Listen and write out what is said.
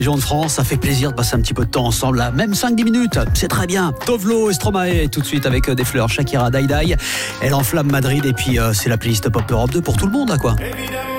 Région de France, ça fait plaisir de passer un petit peu de temps ensemble, là. Même 5-10 minutes, c'est très bien. Tovlo et Stromae, tout de suite avec des fleurs. Shakira, Daïdaï, elle enflamme Madrid et puis c'est la playlist Pop Europe 2 pour tout le monde, là, quoi. Évidemment.